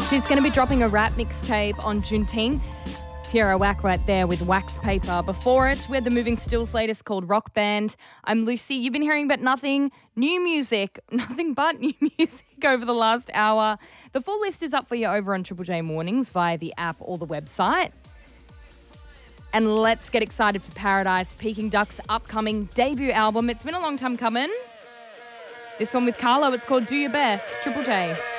She's going to be dropping a rap mixtape on Juneteenth. Tierra Whack right there with Wax Paper. Before it, we had the Moving Stills latest called Rock Band. I'm Lucy. You've been hearing but nothing but new music over the last hour. The full list is up for you over on Triple J Mornings via the app or the website. And let's get excited for Paradise, Peking Duck's upcoming debut album. It's been a long time coming. This one with Carlo, it's called Do Your Best. Triple J.